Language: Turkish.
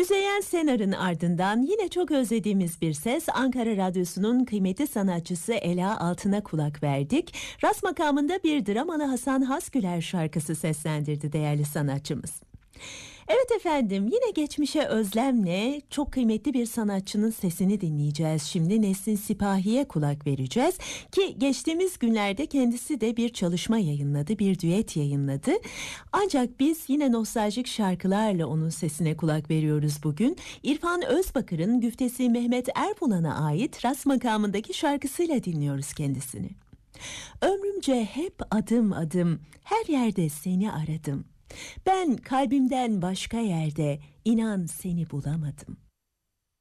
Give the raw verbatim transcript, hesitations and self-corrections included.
Müzeyyen Senar'ın ardından yine çok özlediğimiz bir ses, Ankara Radyosu'nun kıymetli sanatçısı Ela Altın'a kulak verdik. Ras makamında bir dramalı Hasan Hasgüler şarkısı seslendirdi değerli sanatçımız. Evet efendim, yine geçmişe özlemle çok kıymetli bir sanatçının sesini dinleyeceğiz. Şimdi Nesrin Sipahi'ye kulak vereceğiz ki geçtiğimiz günlerde kendisi de bir çalışma yayınladı, bir düet yayınladı. Ancak biz yine nostaljik şarkılarla onun sesine kulak veriyoruz bugün. İrfan Özbakır'ın güftesi Mehmet Erbulan'a ait Ras makamındaki şarkısıyla dinliyoruz kendisini. Ömrümce hep adım adım her yerde seni aradım. Ben kalbimden başka yerde inan seni bulamadım.